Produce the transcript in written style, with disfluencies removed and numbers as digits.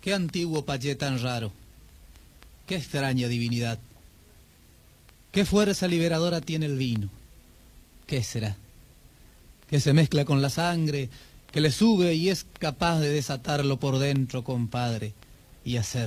Qué antiguo payé tan raro. Qué extraña divinidad. Qué fuerza liberadora tiene el vino. ¿Qué será? Que se mezcla con la sangre, que le sube y es capaz de desatarlo por dentro, compadre, y hacer